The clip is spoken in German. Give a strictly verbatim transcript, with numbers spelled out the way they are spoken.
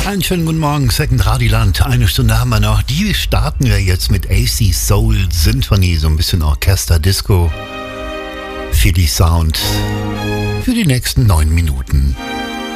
Einen schönen guten Morgen, Second Radiland. Eine Stunde haben wir noch. Die starten wir jetzt mit A C Soul Symphony, so ein bisschen Orchester, Disco, Philly Sound für die nächsten neun Minuten.